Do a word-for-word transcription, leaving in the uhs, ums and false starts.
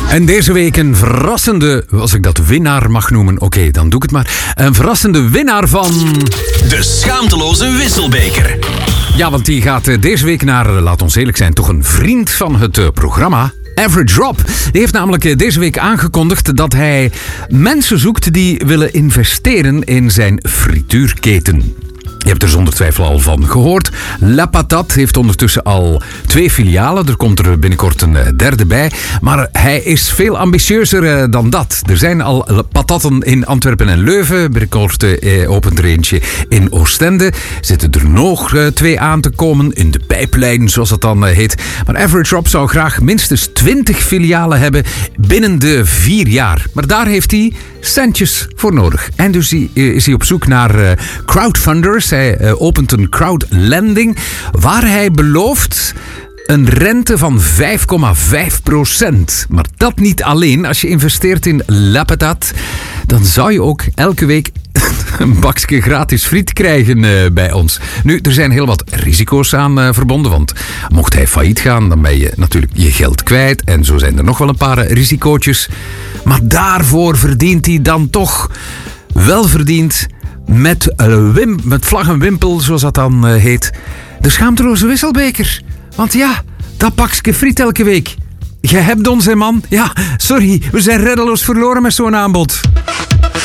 En deze week een verrassende, als ik dat winnaar mag noemen, oké, okay, dan doe ik het maar. Een verrassende winnaar van... De schaamteloze wisselbeker. Ja, want die gaat deze week naar, laat ons eerlijk zijn, toch een vriend van het programma. Average Rob. Die heeft namelijk deze week aangekondigd dat hij mensen zoekt die willen investeren in zijn frituurketen. Je hebt er zonder twijfel al van gehoord. La Patate heeft ondertussen al twee filialen. Er komt er binnenkort een derde bij. Maar hij is veel ambitieuzer dan dat. Er zijn al patatten in Antwerpen en Leuven. Binnenkort eh, opent er eentje in Oostende. Zitten er nog eh, twee aan te komen. In de pijplijn, zoals dat dan eh, heet. Maar Average Rob zou graag minstens twintig filialen hebben binnen de vier jaar. Maar daar heeft hij centjes voor nodig. En dus is hij op zoek naar uh, crowdfunders. Hij uh, opent een crowdlending waar hij belooft een rente van vijf komma vijf procent. Maar dat niet alleen. Als je investeert in La Patate, dan zou je ook elke week een bakje gratis friet krijgen uh, bij ons. Nu, er zijn heel wat risico's aan uh, verbonden, want mocht hij failliet gaan, dan ben je natuurlijk je geld kwijt. En zo zijn er nog wel een paar uh, risicootjes. Maar daarvoor verdient hij dan toch wel verdiend met, uh, wim, met vlag en wimpel, zoals dat dan uh, heet, de schaamteloze wisselbeker. Want ja, dat pakje friet elke week. Je hebt ons, hè man. Ja, sorry, we zijn reddeloos verloren met zo'n aanbod.